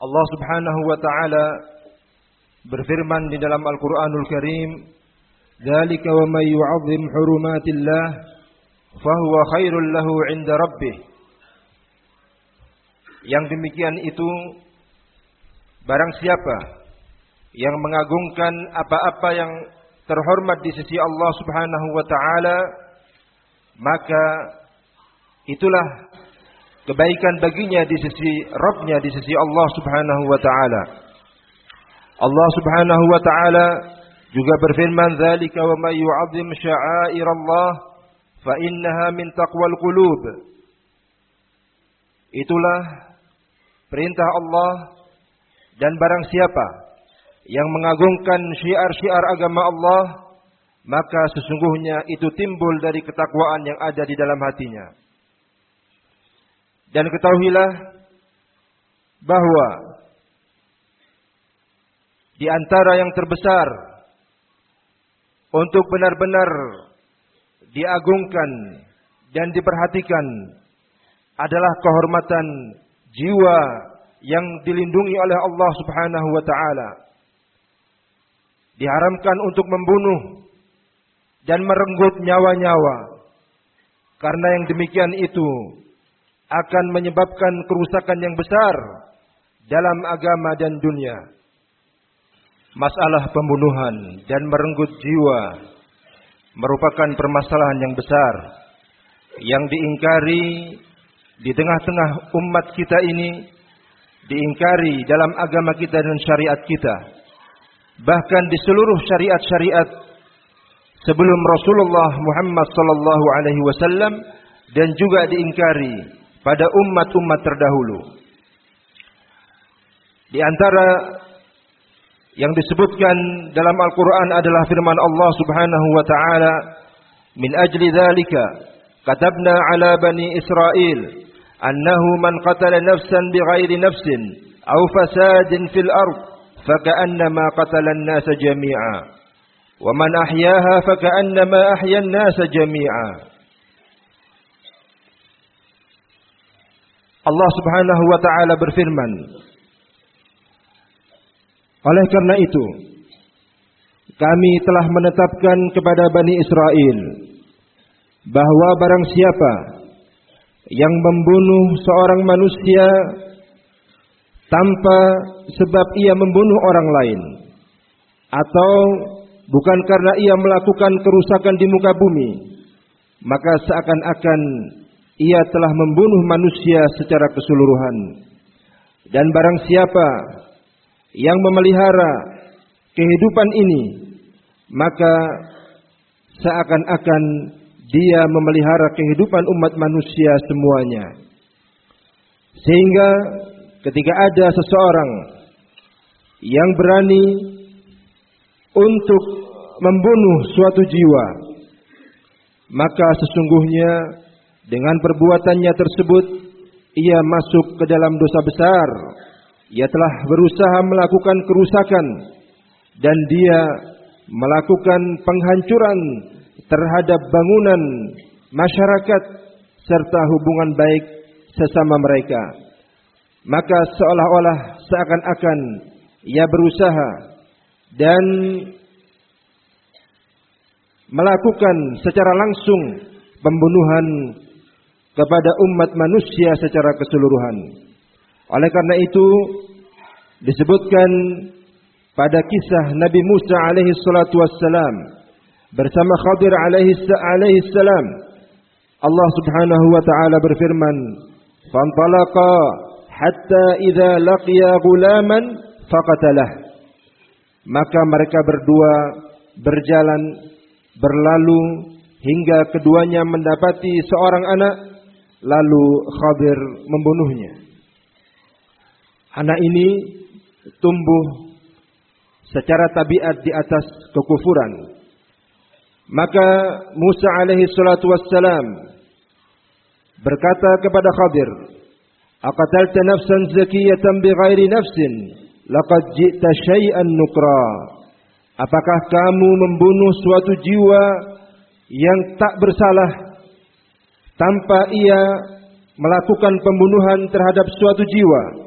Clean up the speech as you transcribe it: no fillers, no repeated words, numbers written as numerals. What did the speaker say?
Allah Subhanahu wa taala berfirman di dalam Al-Qur'anul Karim, "Dzalika wa may yu'azzim hurumatillah fahuwa khairul lahu 'inda rabbih." Yang demikian itu, barang siapa yang mengagungkan apa-apa yang terhormat di sisi Allah Subhanahu wa taala, maka itulah kebaikan baginya di sisi Rabb-Nya, di sisi Allah Subhanahu wa taala. Allah Subhanahu wa taala juga berfirman, "Dzalika wa may yu'azzim sya'airallah fa innaha min taqwal qulub." Itulah perintah Allah, dan barang siapa yang mengagungkan syiar-syiar agama Allah, maka sesungguhnya itu timbul dari ketakwaan yang ada di dalam hatinya. Dan ketahuilah bahwa di antara yang terbesar untuk benar-benar diagungkan dan diperhatikan adalah kehormatan jiwa yang dilindungi oleh Allah Subhanahu wa taala. Diharamkan untuk membunuh dan merenggut nyawa-nyawa, karena yang demikian itu akan menyebabkan kerusakan yang besar dalam agama dan dunia. Masalah pembunuhan dan merenggut jiwa merupakan permasalahan yang besar yang diingkari di tengah-tengah umat kita ini, diingkari dalam agama kita dan syariat kita. Bahkan di seluruh syariat-syariat sebelum Rasulullah Muhammad sallallahu alaihi wasallam, dan juga diingkari pada umat-umat terdahulu. Di antara yang disebutkan dalam Al-Quran adalah firman Allah Subhanahu wa ta'ala, "Min ajli dzalika katabna ala bani Israil annahu man qatala nafsan bighairi nafsin aw fasadin fil ard faka'annama qatala an-nasa jami'a wa man ahyaha faka'annama ahya an-nasa jami'a." Allah Subhanahu wa taala berfirman, "Oleh karena itu, kami telah menetapkan kepada Bani Israel bahwa barang siapa yang membunuh seorang manusia tanpa sebab ia membunuh orang lain, atau bukan karena ia melakukan kerusakan di muka bumi, maka seakan-akan ia telah membunuh manusia secara keseluruhan. Dan barang siapa yang memelihara kehidupan ini, maka seakan-akan dia memelihara kehidupan umat manusia semuanya." Sehingga ketika ada seseorang yang berani untuk membunuh suatu jiwa, maka sesungguhnya dengan perbuatannya tersebut ia masuk ke dalam dosa besar. Ia telah berusaha melakukan kerusakan dan dia melakukan penghancuran terhadap bangunan masyarakat serta hubungan baik sesama mereka. Maka seolah-olah seakan-akan ia berusaha dan melakukan secara langsung pembunuhan kepada umat manusia secara keseluruhan. Oleh karena itu disebutkan pada kisah Nabi Musa alaihi salatu wassalam bersama Khadir alaihi salam, Allah Subhanahu wa taala berfirman, "Fantalaqa hatta idza laqiya ghulaman faqatalah." Maka mereka berdua berjalan berlalu hingga keduanya mendapati seorang anak, lalu Khadir membunuhnya. Anak ini tumbuh secara tabiat di atas kekufuran. Maka Musa alaihi salatu wassalam berkata kepada Khadir, "Aqatalta nafsan zakiyatan bighairi nafsin, laqad ji'ta syai'an nukra." Apakah kamu membunuh suatu jiwa yang tak bersalah tanpa ia melakukan pembunuhan terhadap suatu jiwa?